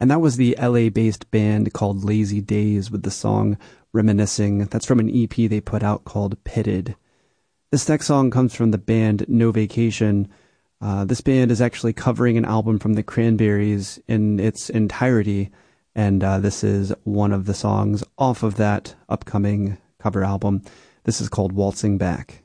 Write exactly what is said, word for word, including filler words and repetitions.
And that was the L A-based band called Lazy Days with the song Reminiscing. That's from an E P they put out called Pitted. This next song comes from the band No Vacation. Uh, this band is actually covering an album from the Cranberries in its entirety, and uh, this is one of the songs off of that upcoming cover album. This is called Waltzing Back.